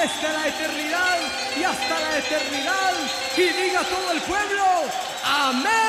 desde la eternidad y hasta la eternidad. Y diga todo el pueblo, amén.